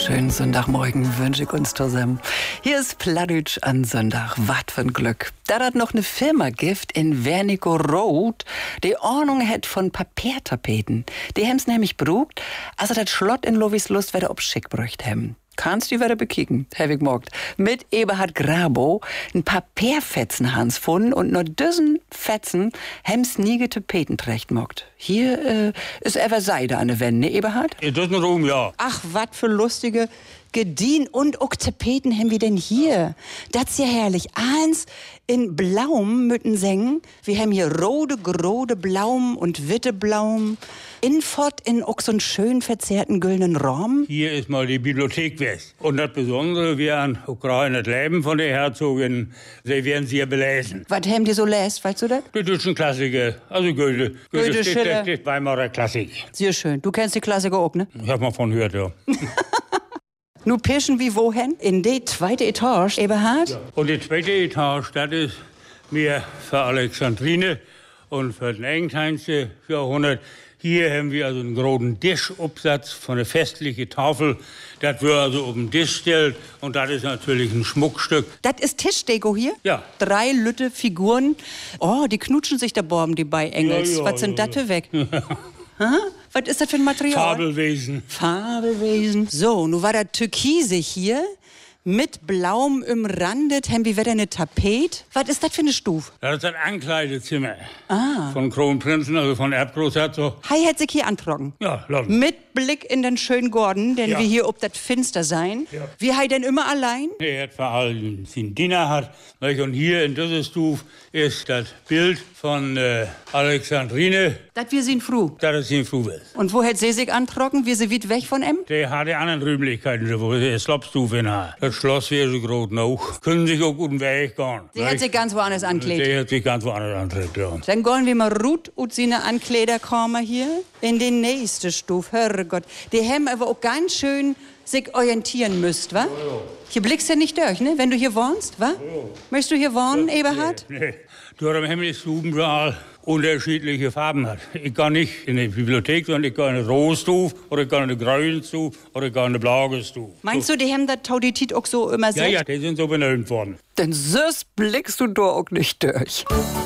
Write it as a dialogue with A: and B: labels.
A: Schönen Sonntagmorgen wünsche ich uns zusammen. Hier ist Plattdeutsch an Sonntag. Wat für ein Glück. Da hat noch eine Firma gibt in Wernigerode, die Ordnung hat von Papiertapeten. Die haben's nämlich brugt, also das Schlott in Lovislust wieder ob schick brücht haben. Kannst du wieder bekicken, hab ich morgt. Mit Eberhard Grabo ein Papierfetzen Hans gefunden und nur diesen Fetzen haben's nie getapeten trecht morgt. Hier ist ever Seide an der Wände, ne, Eberhard?
B: In diesem Raum, ja.
A: Ach, wat für lustige Gedien und auch Tapeten haben wir denn hier? Das ist ja herrlich. Eins in Blaum mütten singen. Wir haben hier rote, grode Blaum und witte Blaum. Infort in auch so einen schön verzerrten güldenen Raum.
B: Hier ist mal die Bibliothek west. Und das Besondere, wir an Ukraine das Leben von der Herzogin, sie werden sehr belesen.
A: Was haben die so lest, weißt du das?
B: Die deutschen Klassiker, also Goethe
A: Schiller.
B: steht Weimarer Klassik.
A: Sehr schön. Du kennst die Klassiker auch, ne?
B: Ich hab mal von gehört, ja.
A: Nu pirschen wie wohin? In die zweite Etage, Eberhard?
B: Ja. Und die zweite Etage, das ist mir für Alexandrine und für den 19. Jahrhundert. Hier haben wir also einen großen Tischabsatz von einer festlichen Tafel. Das wird also auf den Tisch gestellt und das ist natürlich ein Schmuckstück.
A: Das ist Tischdeko hier?
B: Ja.
A: 3 lütte Figuren. Oh, die knutschen sich da Borben, die bei Engels.
B: Ja,
A: Was sind das für weg? Was ist das für ein Material?
B: Fabelwesen.
A: Fabelwesen. So, nun war das türkisig hier. Mit Blaum umrandet, haben wir wieder eine Tapete. Was ist das für eine Stufe?
B: Das ist das Ankleidezimmer von Kronprinzen, also von Erbgroßherzog.
A: Hei hat sich hier antrocken.
B: Ja, laut.
A: Mit Blick in den schönen Gordon, denn
B: Ja.
A: wir hier ob das finster sein.
B: Ja.
A: Wie hei denn immer allein?
B: Er hat vor allem sein Diener hat. Und hier in dieser Stufe ist das Bild von Alexandrine.
A: Das wir sind froh.
B: Das ist sein Frau.
A: Und wo hat sie sich antrocken? Wir sind weit weg von ihm?
B: Der hat die anderen Rühmlichkeiten, wo er Slopstufe in hat. Das Schloss wäre so groß noch. Können sich auch guten Weg gehen.
A: Sie hat sich ganz woanders ankleidet.
B: Der hat sich ganz woanders antritt, ja.
A: Dann gehen wir mal Ruth und seine Ankleiderkammer hier in die nächste Stufe. Herrgott. Die haben aber auch ganz schön sich orientieren müsst, wa? Hier blickst du nicht durch, ne? Wenn du hier wohnst, wa? Möchtest du hier wohnen, Eberhard?
B: Nee. Du hast am Himmelsstubensaal unterschiedliche Farben hat. Ich kann nicht in die Bibliothek, sondern ich kann in eine rote Stufe oder ich kann in eine grüne Stufe oder ich kann in eine blaue Stufe.
A: Meinst du, die haben das Tauditit auch so immer
B: Ja, ja, die sind so benannt worden.
A: Denn süß blickst du da auch nicht durch.